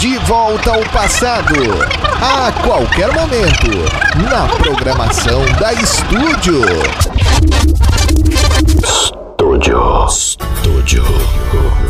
De volta ao passado, a qualquer momento, na programação da Estúdio. Estúdio.